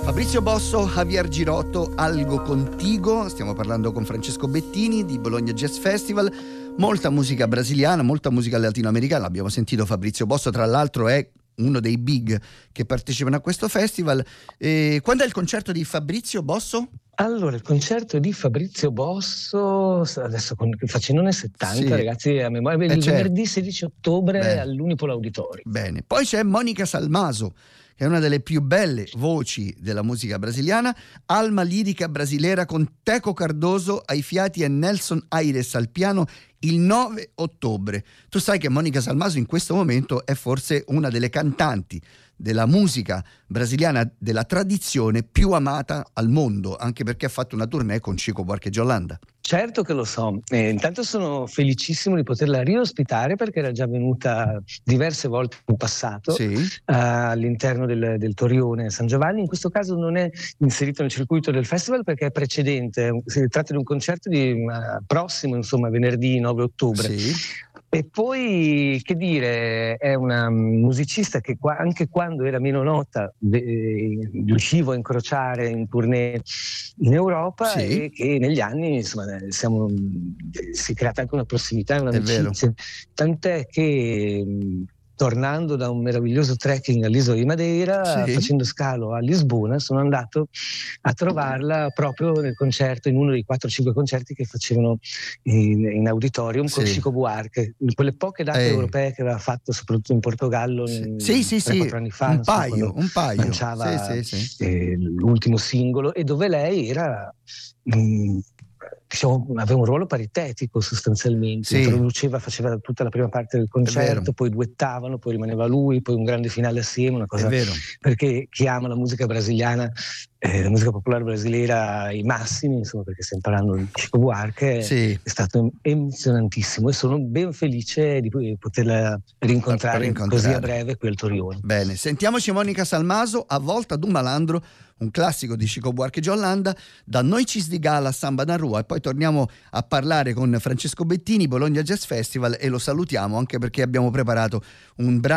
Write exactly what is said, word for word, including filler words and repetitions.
Fabrizio Bosso, Javier Girotto, Algo Contigo. Stiamo parlando con Francesco Bettini di Bologna Jazz Festival. Molta musica brasiliana, molta musica latinoamericana. Abbiamo sentito Fabrizio Bosso, tra l'altro è uno dei big che partecipano a questo festival. E quando è il concerto di Fabrizio Bosso? Allora, il concerto di Fabrizio Bosso, adesso con, facendo nel settanta, sì, ragazzi, a memoria, il eh certo. venerdì sedici ottobre Bene. all'Unipol Auditorium. Bene, poi c'è Monica Salmaso, che è una delle più belle voci della musica brasiliana, alma lirica brasilera con Teco Cardoso ai fiati e Nelson Aires al piano il nove ottobre. Tu sai che Monica Salmaso in questo momento è forse una delle cantanti della musica brasiliana della tradizione più amata al mondo, anche perché ha fatto una tournée con Chico Buarque Jolanda. Certo che lo so, eh, intanto sono felicissimo di poterla riospitare perché era già venuta diverse volte in passato, sì. uh, all'interno del, del Torione San Giovanni. In questo caso non è inserito nel circuito del festival perché è precedente, si tratta di un concerto di, uh, prossimo, insomma venerdì nove ottobre. Sì. E poi, che dire, è una musicista che qua, anche quando era meno nota eh, riuscivo a incrociare in tournée in Europa, sì. E che negli anni insomma siamo, si è creata anche una prossimità, un'amicizia, tant'è che tornando da un meraviglioso trekking all'isola di Madeira, sì. facendo scalo a Lisbona, sono andato a trovarla proprio nel concerto, in uno dei quattro cinque concerti che facevano in, in auditorium sì. con Chico Buarque, in quelle poche date eh. europee che aveva fatto soprattutto in Portogallo sì. sì, sì, tre quattro sì. anni fa, un insomma, paio, un paio. lanciava sì, sì, sì. Eh, l'ultimo singolo, e dove lei era mh, diciamo, aveva un ruolo paritetico sostanzialmente, sì. introduceva, faceva tutta la prima parte del concerto, poi duettavano, poi rimaneva lui, poi un grande finale assieme, una cosa, è vero. Perché chi ama la musica brasiliana, eh, la musica popolare brasiliana ai massimi, insomma, perché stiamo parlando di Chico Buarque, sì. è stato emozionantissimo e sono ben felice di poterla rincontrare, rincontrare. così a breve qui al Torione. Bene, sentiamoci Monica Salmaso, A Volta d'un Malandro, un classico di Chico Buarque Jolanda, da Noites di Gala a Samba na Rua, e poi torniamo a parlare con Francesco Bettini, Bologna Jazz Festival, e lo salutiamo anche perché abbiamo preparato un brano